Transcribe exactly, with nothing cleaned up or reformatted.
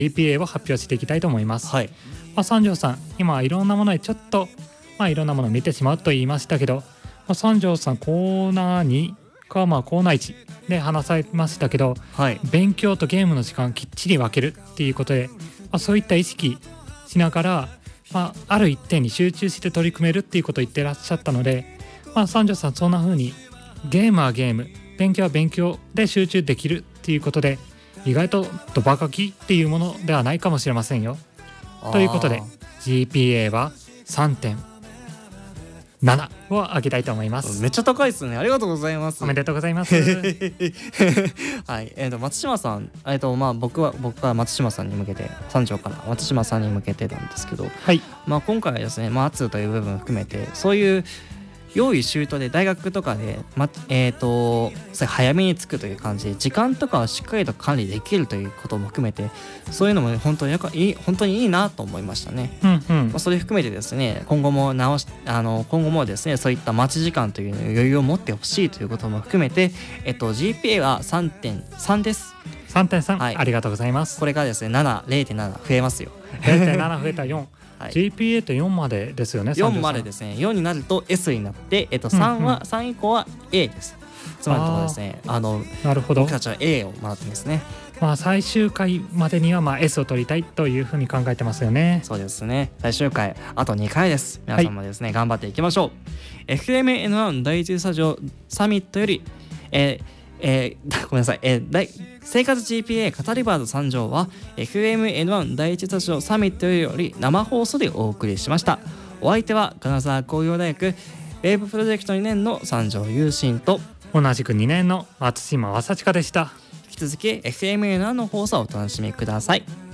ジーピーエー を発表していきたいと思います。 はい。 まあ、三条さん今いろんなものでちょっと、まあ、いろんなものを見てしまうと言いましたけど、まあ、三条さんコーナーにか、まあ、コーナーいちで話されましたけど、 はい。 勉強とゲームの時間をきっちり分けるっていうことで、まあ、そういった意識しながら、まあ、ある一点に集中して取り組めるっていうことを言ってらっしゃったので、まあ、三条さんそんな風にゲームはゲーム、勉強は勉強で集中できるっていうことで、意外とドバ書きっていうものではないかもしれませんよ。ということで ジーピーエー は さんてんなな を上げたいと思います。 めっちゃ高いですね。ありがとうございます。 おめでとうございますはい。えー、と松島さん、えーとまあ、僕は僕は松島さんに向けて、三条から松島さんに向けてなんですけど、 はい、 まあ、今回はですね、まあ、圧という部分を含めて、そういう用意周到で大学とかで、まえー、とそれ早めに着くという感じで時間とかをしっかりと管理できるということも含めて、そういうのも本当にやかいい本当にいいなと思いましたね。 うんうんまあ、それ含めてですね、今後も直しあの今後もですね、そういった待ち時間というのに余裕を持ってほしいということも含めて、えっと、ジーピーエー は さんてんさん です。 さんてんさん、 はい、 ありがとうございます。 これがですね なな、れいてんなな 増えますよ。 れいてんなな 増えたよん、 はい、 ジーピーエー ってよんまでですよね。 よんまでですね。よんになると エス になって、えっと、さんは、うんうん、さん以降は エー です。つまりのところですね、あのなるほど、 僕たちは エー をもらってますね。 まあ、最終回までにはまあ エス を取りたいというふうに考えてますよね。 そうですね。最終回あとにかいです。皆さんもですね、はい、頑張っていきましょう。 エフエムエヌワン 第一スタジオサミットより、えーえー、ごめんなさい、えー、生活 ジーピーエー 語りバード参上は エフエムエヌワン 第一スタジオサミットより生放送でお送りしました。お相手は金沢工業大学ウェーブプロジェクトにねんの三条雄心と、 同じくにねんの松島正親でした。 引き続き エフエムエヌワン の放送をお楽しみください。